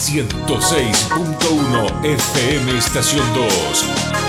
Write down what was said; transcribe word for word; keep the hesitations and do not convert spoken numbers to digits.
ciento seis punto uno F M Estación dos.